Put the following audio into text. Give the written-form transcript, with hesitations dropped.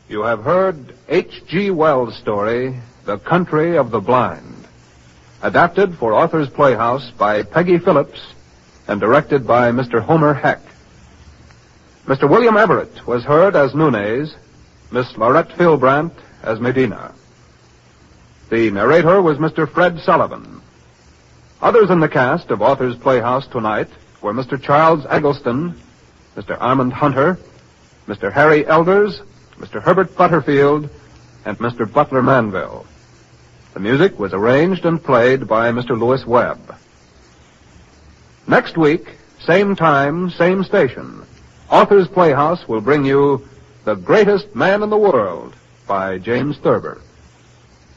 You have heard H.G. Wells' story, The Country of the Blind, adapted for Authors Playhouse by Peggy Phillips and directed by Mr. Homer Heck. Mr. William Everett was heard as Nunez, Miss Laurette Philbrandt as Medina. The narrator was Mr. Fred Sullivan. Others in the cast of Authors Playhouse tonight were Mr. Charles Eggleston, Mr. Armand Hunter, Mr. Harry Elders, Mr. Herbert Butterfield, and Mr. Butler Manville. The music was arranged and played by Mr. Lewis Webb. Next week, same time, same station, Authors Playhouse will bring you The Greatest Man in the World by James Thurber.